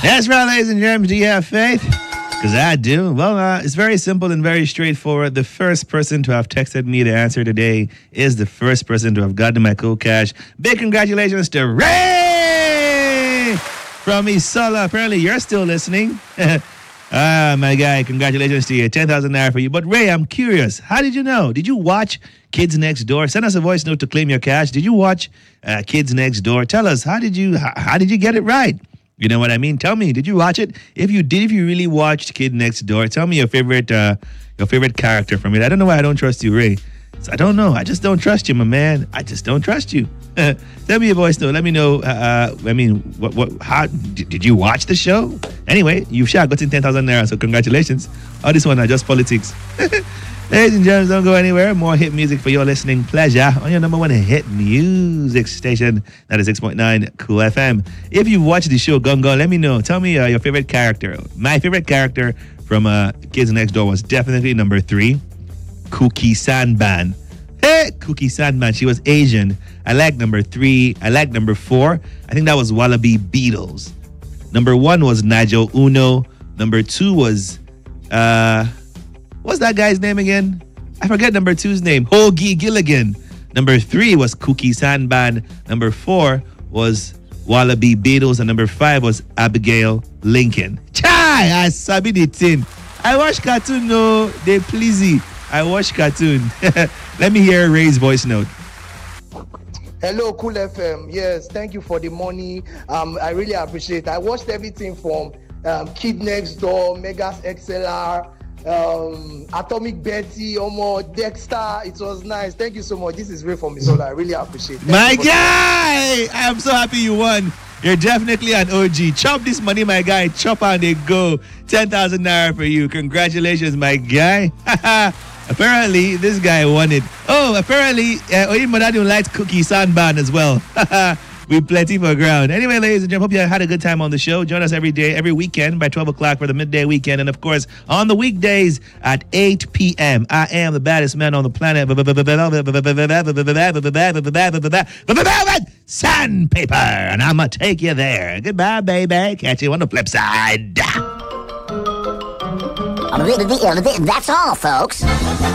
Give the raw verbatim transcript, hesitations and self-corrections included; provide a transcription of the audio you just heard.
That's right, ladies and gentlemen. Do you have faith? Because I do. Well, uh, it's very simple and very straightforward. The first person to have texted me the answer today is the first person to have gotten my cool cash. Big congratulations to Ray from Isola. Apparently, you're still listening. Ah, my guy, congratulations to you. ten thousand naira for you. But Ray, I'm curious. How did you know? Did you watch Kids Next Door? Send us a voice note to claim your cash. Did you watch uh, Kids Next Door? Tell us, how did you how, how did you get it right? You know what I mean? Tell me, did you watch it? If you did, if you really watched Kid Next Door, tell me your favorite uh, your favorite character from it. I don't know why I don't trust you, Ray. I don't know. I just don't trust you, my man. I just don't trust you. Send me a voice note. Let me know. Uh, I mean, what? What? How did, did you watch the show? Anyway, you've shot gotten ten thousand naira. So congratulations. All this one are just politics. Ladies and gentlemen, don't go anywhere. More hit music for your listening pleasure on your number one hit music station. That is six point nine Cool F M. If you watch the show, Gunga, let me know. Tell me uh, your favorite character. My favorite character from uh, Kids Next Door was definitely number three, Cookie Sandman. Hey, Cookie Sandman. She was Asian. I like number three. I like number four. I think that was Wallaby Beatles. Number one was Nigel Uno. Number two was, uh, what's that guy's name again? I forget number two's name. Hoagie Gilligan. Number three was Cookie Sandman. Number four was Wallaby Beatles. And number five was Abigail Lincoln. Chai! I sabi the thing. I watch cartoon, no, they pleasy. I watch cartoon. Let me hear Ray's voice note. Hello, Cool F M. Yes, thank you for the money. Um, I really appreciate it. I watched everything from um, Kid Next Door, Megas X L R, um, Atomic Betty, Omo, Dexter. It was nice. Thank you so much. This is Ray from Isola. I really appreciate it. My guy! I'm so happy you won. You're definitely an O G. Chop this money, my guy. Chop and they go. ten thousand naira for you. Congratulations, my guy. Apparently, this guy won it. Oh, apparently, uh, Oyinmodadun likes Cookie Sandman as well. We plenty for ground. Anyway, ladies and gentlemen, hope you had a good time on the show. Join us every day, every weekend by twelve o'clock for the midday weekend. And, of course, on the weekdays at eight p.m. I am the baddest man on the planet. Sandpaper. And I'm going to take you there. Goodbye, baby. Catch you on the flip side. That's all, folks.